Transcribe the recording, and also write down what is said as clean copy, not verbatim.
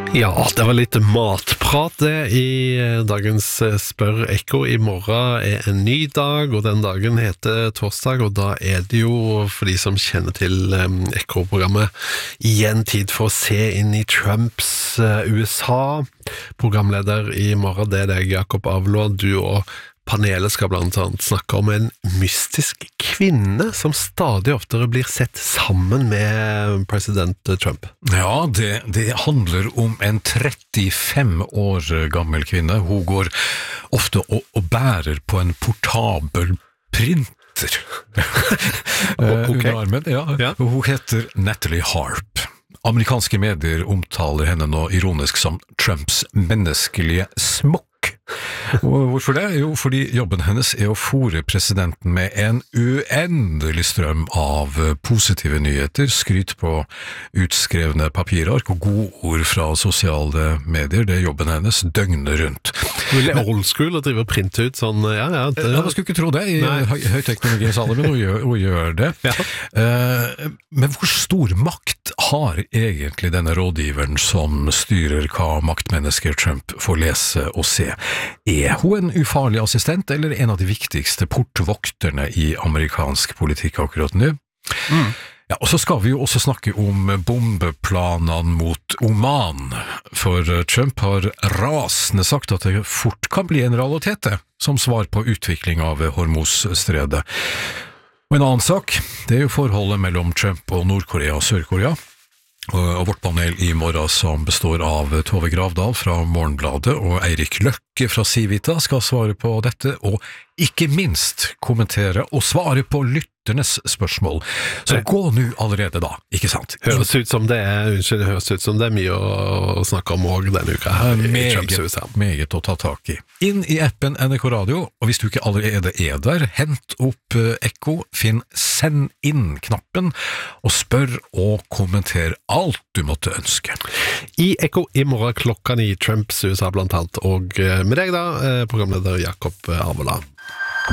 Ja, det var litt matprat det i dagens Spør Ekko. I morgen en ny dag, og den dagen heter torsdag, og da det jo, for de som kjenner til Ekko-programmet, igjen tid for å se inn i Trumps USA. Programleder i morgen, det deg, Jakob Avlå, du og panelet skal blant annet snakke om en mystisk kvinne som stadig oftere blir sett sammen med president Trump. Ja, det handler om en 35 år gammel kvinne. Hun går ofte og bærer på en portabel printer under armen. Ja. Hun heter Natalie Harp. Amerikanske medier omtaler henne nå ironisk som Trumps menneskelige smokk. Og hvorfor det? Jo, fordi jobben hennes å fôre presidenten med en uendelig strøm av positive nyheter, skryt på utskrevne papirark og godord fra sosiale medier. Det jobben hennes døgnet rundt. Veldig old school å drive og printe ut sånn, Man skulle ikke tro det i høyteknologiens alder, men hun gjør det. Ja. Men hvor stor makt har egentlig denne rådgiveren som styrer hva maktmennesker Trump får lese og se? Hun en ufarlig assistent, eller en av de viktigste portvokterne i amerikansk politikk akkurat nå? Ja, og så skal vi jo også snakke om bombeplanene mot Oman, for Trump har rasende sagt at det fort kan bli en realitet som svar på utvikling av Hormuz-stredet. Og en annen sak, det jo forholdet mellom Trump og Nord-Korea og Sør-Korea. Og vårt panel i morgen som består av Tove Gravdal fra Morgenbladet og Eirik Løkke fra Civita skal svare på dette, og ikke minst kommentere og svare på lytternes spørsmål. Så gå nå allerede da, ikke sant? Høres ut som det høres ut som det mye å snakke om også denne uka her i Trumps USA. Meget å ta tak i. Inn i appen NRK Radio, og hvis du ikke allerede der, hent opp Ekko, finn send inn-knappen, og spør og kommenter alt du måtte ønske. I Ekko i morgen klokka 9, Trumps USA blant annet, og med deg da, programleder Jakob Arvola.